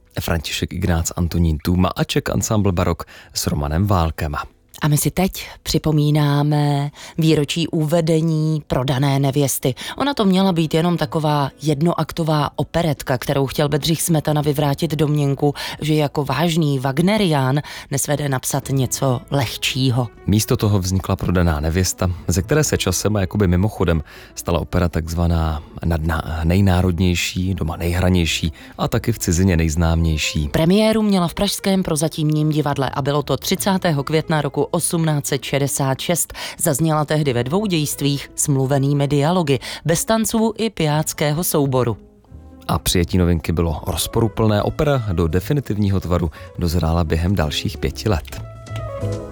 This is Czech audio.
František Ignác, Antonín Tůma a Czech Ensemble Barok s Romanem Válkem. A my si teď připomínáme výročí uvedení Prodané nevěsty. Ona to měla být jenom taková jednoaktová operetka, kterou chtěl Bedřich Smetana vyvrátit domněnku, že jako vážný Wagnerián nesvede napsat něco lehčího. Místo toho vznikla Prodaná nevěsta, ze které se časem a jakoby mimochodem stala opera takzvaná nejnárodnější, doma nejhranější a taky v cizině nejznámější. Premiéru měla v pražském Prozatímním divadle a bylo to 30. května roku 1866. Zazněla tehdy ve 2 dějstvích s mluvenými dialogy, bez tanců i pijáckého souboru. A přijetí novinky bylo rozporuplné. Opera do definitivního tvaru dozrála během dalších 5 let.